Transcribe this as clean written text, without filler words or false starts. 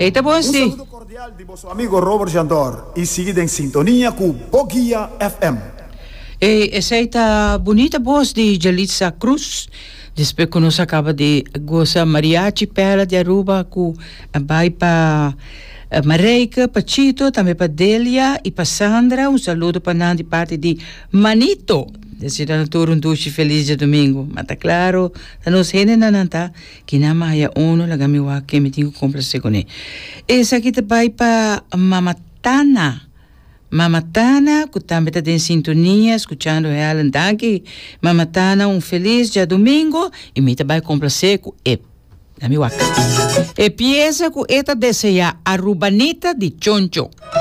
Eita, bom, sim. Saludo cordial de vosso amigo Robert Jandor e seguida em sintonia com Bogia FM. Essa aí tá bonita voz de Jalitza Cruz. Depois que nós acaba de gostar mariachi perla de Aruba com vai para Mareika, para Chito, também para Delia e para Sandra. Um saludo para Nanda de parte de Manito. Desejando todo duche feliz de domingo. Mas tá claro, nós rende na nanta que na maia uno la gamiwa que me tenho que comprar segune. Essa aqui vai para Mamatana. Mamatana, que também está em sintonia, escutando ela, então, Mamatana, feliz dia domingo, e me também compra seco, na minha E pieza que esta deseja a Rubanita de Choncho.